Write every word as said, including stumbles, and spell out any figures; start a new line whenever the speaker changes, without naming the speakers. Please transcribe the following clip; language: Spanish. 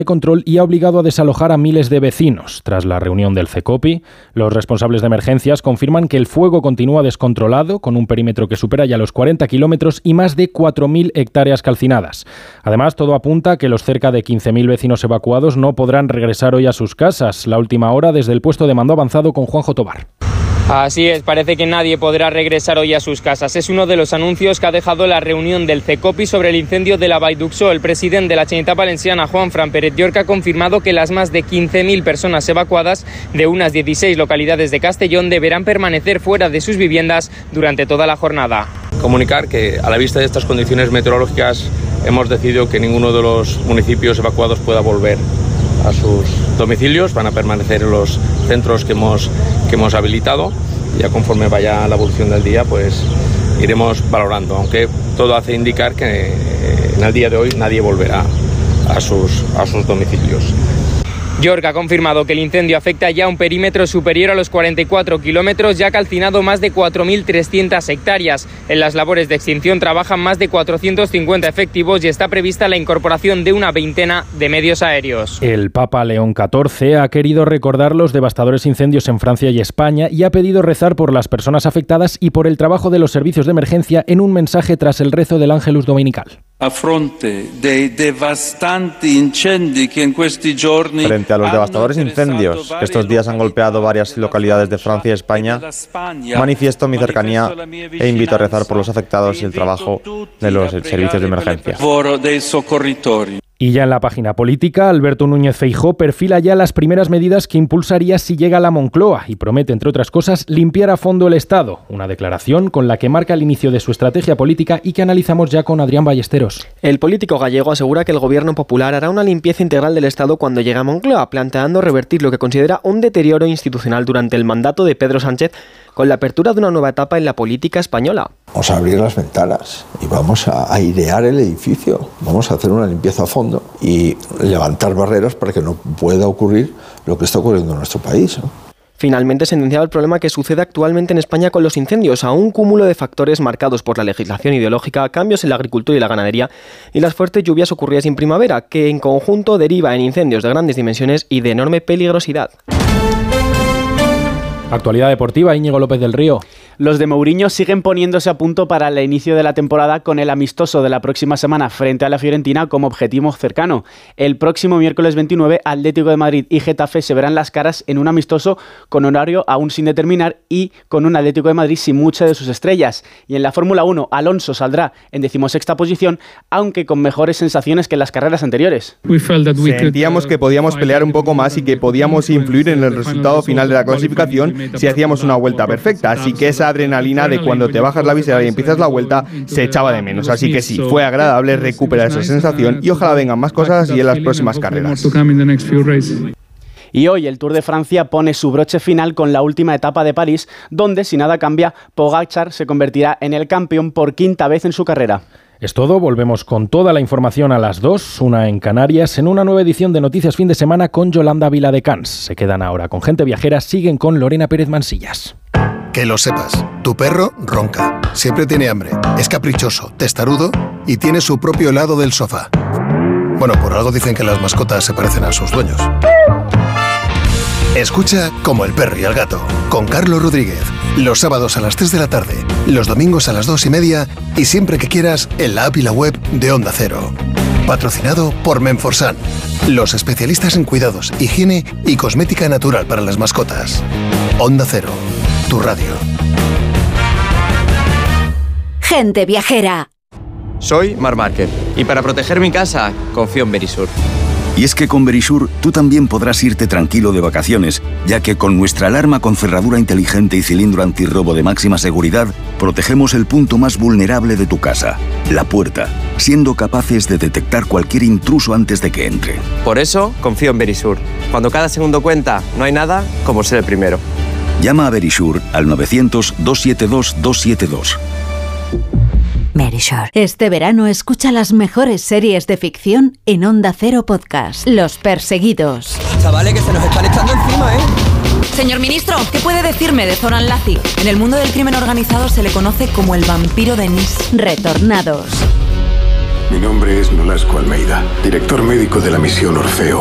de control y ha obligado a desalojar a miles de vecinos. Tras la reunión del CECOPI, los responsables de emergencias confirman que el fuego continúa descontrolado, con un perímetro que supera ya los cuarenta kilómetros y más de cuatro mil hectáreas calcinadas. Además, todo apunta a que los cerca de quince mil vecinos evacuados no podrán regresar hoy a sus casas. La última hora desde el puesto de mando avanzado con Juanjo Tobar.
Así es, parece que nadie podrá regresar hoy a sus casas. Es uno de los anuncios que ha dejado la reunión del CECOPI sobre el incendio de la Vall d'Uixó. El presidente de la Generalitat Valenciana, Juanfran Pérez-Llorca, ha confirmado que las más de quince mil personas evacuadas de unas dieciséis localidades de Castellón deberán permanecer fuera de sus viviendas durante toda la jornada.
Comunicar que a la vista de estas condiciones meteorológicas hemos decidido que ninguno de los municipios evacuados pueda volver a sus domicilios, van a permanecer en los centros que hemos, que hemos habilitado. Ya conforme vaya la evolución del día, pues iremos valorando, aunque todo hace indicar que en el día de hoy nadie volverá a sus, a sus domicilios.
Llorca ha confirmado que el incendio afecta ya a un perímetro superior a los cuarenta y cuatro kilómetros, ya ha calcinado más de cuatro mil trescientas hectáreas. En las labores de extinción trabajan más de cuatrocientos cincuenta efectivos y está prevista la incorporación de una veintena de medios aéreos.
El Papa León catorce ha querido recordar los devastadores incendios en Francia y España y ha pedido rezar por las personas afectadas y por el trabajo de los servicios de emergencia en un mensaje tras el rezo del Ángelus Dominical.
A fronte dei devastanti incendi que en questi giorni
Frente a los devastadores incendios que estos días han golpeado varias localidades de Francia y España, manifiesto mi cercanía e invito a rezar por los afectados y el trabajo de los servicios de emergencia.
Y ya en la página política, Alberto Núñez Feijóo perfila ya las primeras medidas que impulsaría si llega a la Moncloa y promete, entre otras cosas, limpiar a fondo el Estado. Una declaración con la que marca el inicio de su estrategia política y que analizamos ya con Adrián Ballesteros.
El político gallego asegura que el gobierno popular hará una limpieza integral del Estado cuando llegue a Moncloa, planteando revertir lo que considera un deterioro institucional durante el mandato de Pedro Sánchez, con la apertura de una nueva etapa en la política española.
Vamos a abrir las ventanas y vamos a airear el edificio. Vamos a hacer una limpieza a fondo y levantar barreras para que no pueda ocurrir lo que está ocurriendo en nuestro país, ¿no?
Finalmente sentenciaba el problema que sucede actualmente en España con los incendios, a un cúmulo de factores marcados por la legislación ideológica, cambios en la agricultura y la ganadería y las fuertes lluvias ocurridas en primavera, que en conjunto deriva en incendios de grandes dimensiones y de enorme peligrosidad.
Actualidad deportiva, Íñigo López del Río.
Los de Mourinho siguen poniéndose a punto para el inicio de la temporada con el amistoso de la próxima semana frente a la Fiorentina como objetivo cercano. El próximo miércoles veintinueve, Atlético de Madrid y Getafe se verán las caras en un amistoso con horario aún sin determinar y con un Atlético de Madrid sin muchas de sus estrellas. Y en la Fórmula uno, Alonso saldrá en decimosexta posición, aunque con mejores sensaciones que en las carreras anteriores.
Sentíamos que podíamos pelear un poco más y que podíamos influir en el resultado final de la clasificación si hacíamos una vuelta perfecta, así que esa adrenalina de cuando te bajas la visera y empiezas la vuelta se echaba de menos, así que sí, fue agradable recuperar esa sensación y ojalá vengan más cosas así en las próximas carreras.
Y hoy el Tour de Francia pone su broche final con la última etapa de París, donde si nada cambia, Pogačar se convertirá en el campeón por quinta vez en su carrera.
Es todo, volvemos con toda la información a las dos, una en Canarias, en una nueva edición de Noticias Fin de Semana con Yolanda Viladecans. Se quedan ahora con Gente Viajera, siguen con Lorena Pérez Mansillas.
Que lo sepas, tu perro ronca, siempre tiene hambre, es caprichoso, testarudo y tiene su propio helado del sofá. Bueno, por algo dicen que las mascotas se parecen a sus dueños. Escucha Como el perro y el gato, con Carlos Rodríguez, los sábados a las tres de la tarde, los domingos a las dos y media y siempre que quieras en la app y la web de Onda Cero. Patrocinado por Menforsan, los especialistas en cuidados, higiene y cosmética natural para las mascotas. Onda Cero, tu radio.
Gente Viajera.
Soy Marc Márquez y para proteger mi casa confío en Verisur.
Y es que con Verisur tú también podrás irte tranquilo de vacaciones, ya que con nuestra alarma con cerradura inteligente y cilindro antirrobo de máxima seguridad, protegemos el punto más vulnerable de tu casa, la puerta, siendo capaces de detectar cualquier intruso antes de que entre.
Por eso confío en Verisur. Cuando cada segundo cuenta, no hay nada como ser el primero.
Llama a Verisur al novecientos, doscientos setenta y dos, doscientos setenta y dos.
Verisure. Este verano escucha las mejores series de ficción en Onda Cero Podcast. Los Perseguidos.
Chavales, que se nos están echando encima, ¿eh?
Señor ministro, ¿qué puede decirme de Zoran Lazi? En el mundo del crimen organizado se le conoce como el vampiro de Nis.
Retornados.
Mi nombre es Nolasco Almeida, director médico de la misión Orfeo.